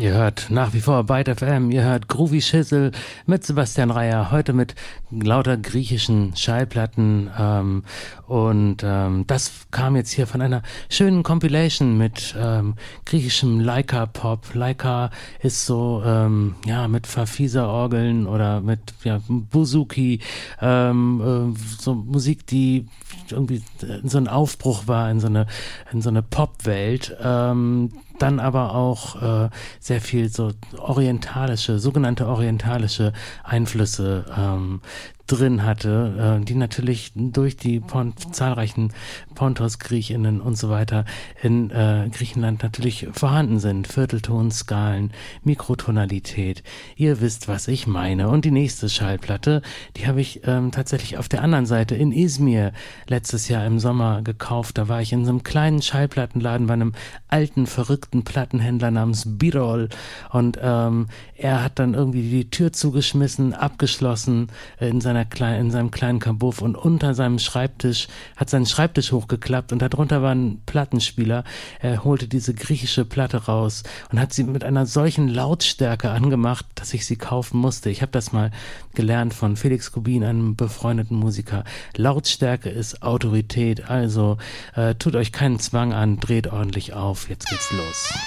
Ihr hört nach wie vor Byte FM, ihr hört Groovy Schissel mit Sebastian Reier, heute mit lauter griechischen Schallplatten das kam jetzt hier von einer schönen Compilation mit griechischem Laika-Pop. Laika ist so mit Farfisa-Orgeln oder mit Bouzouki, so Musik, die irgendwie so ein Aufbruch war in so eine Popwelt. Dann aber auch sehr viel so sogenannte orientalische Einflüsse drin hatte, die natürlich durch die zahlreichen Pontos-Griechinnen und so weiter in Griechenland natürlich vorhanden sind. Vierteltonskalen, Mikrotonalität. Ihr wisst, was ich meine. Und die nächste Schallplatte, die habe ich tatsächlich auf der anderen Seite in Izmir letztes Jahr im Sommer gekauft. Da war ich in so einem kleinen Schallplattenladen bei einem alten, verrückten Plattenhändler namens Birol und er hat dann irgendwie die Tür zugeschmissen, abgeschlossen in seinem kleinen Kabuff und unter seinem Schreibtisch, hat seinen Schreibtisch hochgeklappt und darunter war ein Plattenspieler. Er holte diese griechische Platte raus und hat sie mit einer solchen Lautstärke angemacht, dass ich sie kaufen musste. Ich habe das mal gelernt von Felix Kubin, einem befreundeten Musiker. Lautstärke ist Autorität, also tut euch keinen Zwang an, dreht ordentlich auf. Jetzt geht's los.